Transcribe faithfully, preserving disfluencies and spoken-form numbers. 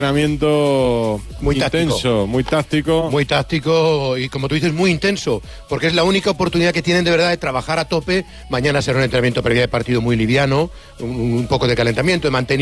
Entrenamiento muy intenso, táctico. muy táctico. Muy táctico y, como tú dices, muy intenso, porque es la única oportunidad que tienen de verdad de trabajar a tope. Mañana será un entrenamiento previo de partido muy liviano, un, un poco de calentamiento, de mantenimiento.